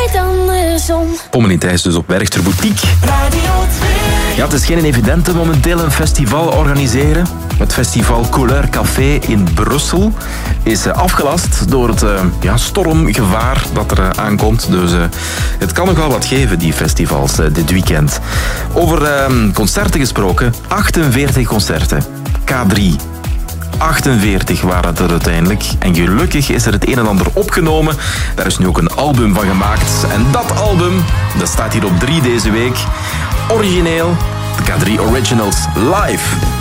draait andersom. Pommen en Thijs dus op Werchter Boutique. Radio 2. Ja, het is geen evidente momenteel een festival organiseren. Het festival Couleur Café in Brussel is afgelast door het stormgevaar dat er aankomt. Dus het kan nog wel wat geven, die festivals, dit weekend. Over concerten gesproken, 48 concerten. K3. 48 waren het er uiteindelijk. En gelukkig is er het een en ander opgenomen. Daar is nu ook een album van gemaakt. En dat album, dat staat hier op 3 deze week. Origineel, de K3 Originals live.